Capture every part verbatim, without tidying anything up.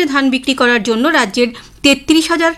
ধান বিক্রি করার জন্য রাজ্যের তেত্রিশ হাজার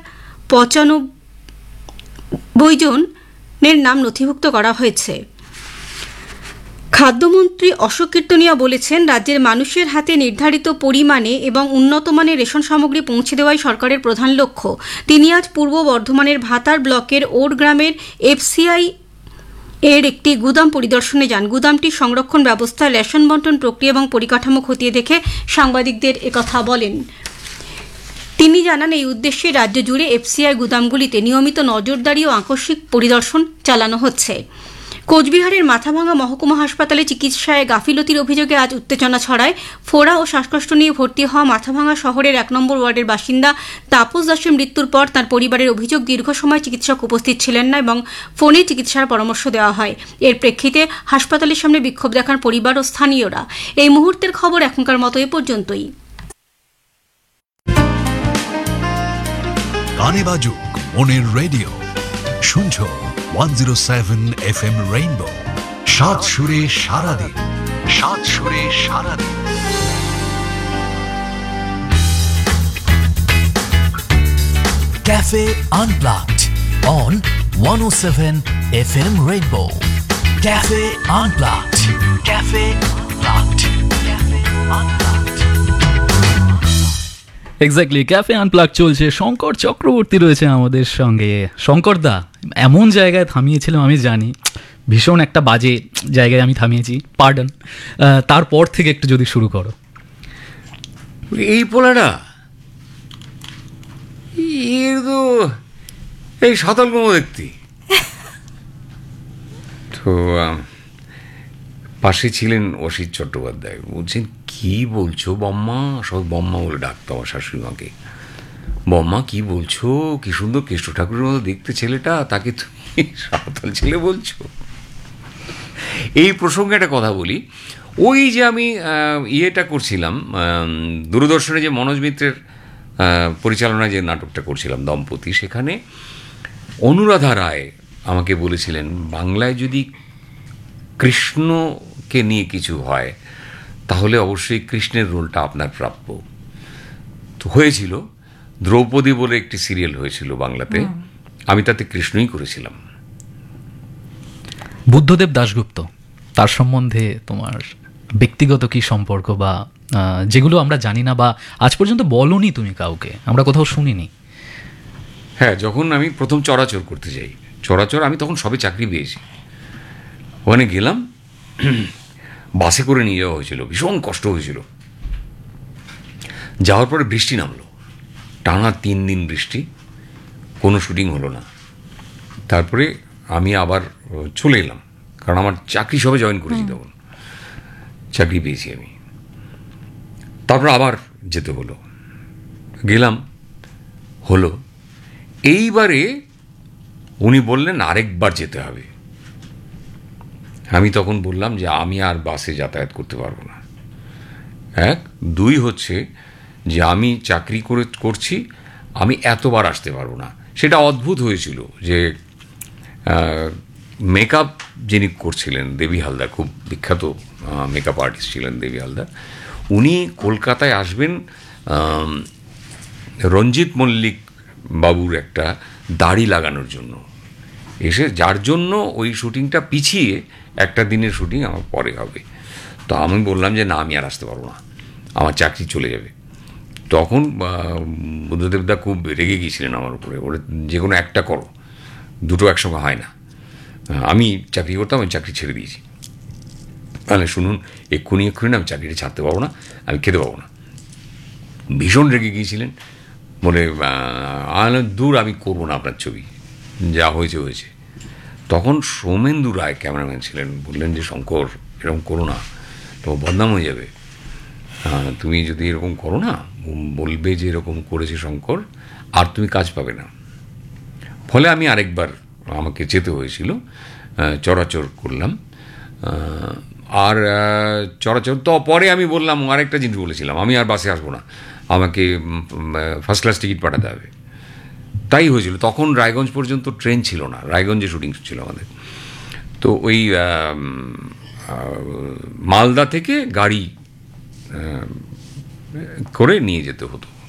পঁচানব্বই জনের নাম নথিভুক্ত করা হয়েছে। খাদ্যমন্ত্রী অশোক কীর্তনিয়া বলেছেন, রাজ্যের মানুষের হাতে নির্ধারিত পরিমাণে এবং উন্নত মানের রেশন সামগ্রী পৌঁছে দেওয়াই সরকারের প্রধান লক্ষ্য। তিনি আজ পূর্ব বর্ধমানের ভাতার ব্লকের ওর গ্রামের এফসিআই এর একটি গুদাম পরিদর্শনে যান। গুদামটির সংরক্ষণ ব্যবস্থা, রেশন বন্টন প্রক্রিয়া এবং পরিকাঠামো খতিয়ে দেখে সাংবাদিকদের একথা বলেন। তিনি জানান, এই উদ্দেশ্যে রাজ্য জুড়ে এফসিআই গুদামগুলিতে নিয়মিত নজরদারি ও আকস্মিক পরিদর্শন চালানো হচ্ছে। কোচবিহারের মাথাভাঙা মহকুমা হাসপাতালে চিকিৎসায় গাফিলতির অভিযোগে আজ উত্তেজনা ছড়ায়। ফোড়া ও শ্বাসকষ্ট নিয়ে ভর্তি হওয়া মাথাভাঙা শহরের এক নম্বর ওয়ার্ডের বাসিন্দা তাপস দাসের মৃত্যুর পর তার পরিবারের অভিযোগ, দীর্ঘ সময় চিকিৎসক উপস্থিত ছিলেন না এবং ফোনে চিকিৎসার পরামর্শ দেওয়া হয়। এর প্রেক্ষিতে হাসপাতালের সামনে বিক্ষোভ দেখান পরিবার ও স্থানীয়রা। এই মুহূর্তের খবর এখনকার মতো এ পর্যন্তই। গানে বাজুক মনের রেডিও, শুনছো one zero seven F M rainbow. সাত সুরে সারাদিন, সাত সুরে সারাদিন। Cafe Unplugged on one oh seven F M Rainbow. Cafe Unplugged. Cafe Unplugged. Cafe Unplugged. Exactly, cafe unplug চলছে। শঙ্কর চক্রবর্তী রয়েছে আমাদের সঙ্গে। শঙ্কর দা, এমন জায়গায় থামিয়েছিলাম আমি জানি, ভীষণ একটা বাজে জায়গায় আমি থামিয়েছি, পার্ডন। তারপর থেকে একটু যদি শুরু করো। এই পোলাটা এর তো এই সাঁতালগুলো দেখতি তো পাশে ছিলেন অসিত চট্টোপাধ্যায়। বলছেন, কি বলছো বম্মা? সব বম্মা বলে ডাকতো আমার শাশুড়িমাকে। বম্মা কি বলছো? কি সুন্দর কেষ্ট ঠাকুরের মতো দেখতে ছেলেটা, তাকে তুমি সাঁওতাল ছেলে বলছো? এই প্রসঙ্গে একটা কথা বলি। ওই যে আমি ইয়েটা করছিলাম দূরদর্শনে, যে মনোজ মিত্রের পরিচালনায় যে নাটকটা করছিলাম দম্পতি, সেখানে অনুরাধা রায় আমাকে বলেছিলেন, বাংলায় যদি কৃষ্ণকে নিয়ে কিছু হয় তাহলে অবশ্যই কৃষ্ণের রোলটা আপনার প্রাপ্য। তো হয়েছিল, দ্রৌপদী বলে একটি সিরিয়াল হয়েছিল বাংলাতে, আমি তাতে কৃষ্ণই করেছিলাম। বুদ্ধদেব দাশগুপ্ত, তার সম্বন্ধে তোমার ব্যক্তিগত কি সম্পর্ক, বা যেগুলো আমরা জানি না বা আজ পর্যন্ত বলনি তুমি কাউকে, আমরা কোথাও শুনিনি? হ্যাঁ, যখন আমি প্রথম চরাচর করতে যাই, চরাচর আমি তখন সবে চাকরি পেয়েছি, ওখানে গেলাম, বাসে করে নিয়ে যাওয়া হয়েছিল, ভীষণ কষ্ট হয়েছিল। যাওয়ার পরে বৃষ্টি নামলো, টানা তিন দিন বৃষ্টি, কোনো শুটিং হলো না। তারপরে আমি আবার চলে এলাম, কারণ আমার চাকরি সবে জয়েন করেছি, তখন চাকরি পেয়েছি আমি। তারপর আবার যেতে হলো, গেলাম, হলো। এইবারে উনি বললেন আরেকবার যেতে হবে। আমি তখন বললাম যে আমি আর বাসে যাতায়াত করতে পারবো না। এক, দুই হচ্ছে যে আমি চাকরি করে করছি, আমি এতবার আসতে পারবো না। সেটা অদ্ভুত হয়েছিল যে মেকআপ যিনি করছিলেন, দেবী হালদার, খুব বিখ্যাত মেকআপ আর্টিস্ট ছিলেন দেবী হালদার, উনি কলকাতায় আসবেন রঞ্জিত মল্লিক বাবুর একটা দাড়ি লাগানোর জন্য, এসে যার জন্য ওই শুটিংটা পিছিয়ে একটা দিনের শুটিং আমার পরে হবে। তো আমি বললাম যে না, আমি আর আসতে পারবো না, আমার চাকরি চলে যাবে। তখন বুদ্ধদেবদা খুব রেগে গিয়েছিলেন আমার উপরে, ওরা যে কোনো একটা করো, দুটো একসঙ্গে হয় না। আমি চাকরি করতাম, আমি চাকরি ছেড়ে দিয়েছি। তাহলে শুনুন, এক্ষুনি এক্ষুনি না, আমি চাকরিটা ছাড়তে পারবো না, আমি খেতে পারবো না। ভীষণ রেগে গিয়েছিলেন, বলে দূর, আমি করবো না আপনার ছবি, যা হয়েছে হয়েছে। তখন সৌমেন্দু রায় ক্যামেরাম্যান ছিলেন, বললেন যে শঙ্কর, এরকম করো না, তো বদনাম হয়ে যাবে। তুমি যদি এরকম করো না, বলবে যে এরকম করেছে শঙ্কর, আর তুমি কাজ পাবে না। ফলে আমি আরেকবার আমাকে যেতে হয়েছিল, চরাচর করলাম। আর চরাচর তো পরে আমি বললাম, আরেকটা জিনিস বলেছিলাম, আমি আর বাসে আসবো না, আমাকে ফার্স্ট ক্লাস টিকিট পাঠাতে হবে। তাই হয়েছিল। তখন রায়গঞ্জ পর্যন্ত ট্রেন ছিল না, রায়গঞ্জে শুটিং ছিল আমাদের। তো ওই মালদা থেকে গাড়ি করে নিয়ে যেতে হতো।